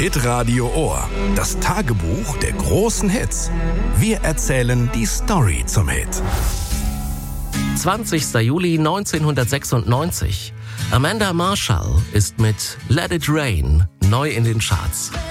Hitradio Ohr. Das Tagebuch der großen Hits. Wir erzählen die Story zum Hit. 20. Juli 1996. Amanda Marshall ist mit Let It Rain neu in den Charts.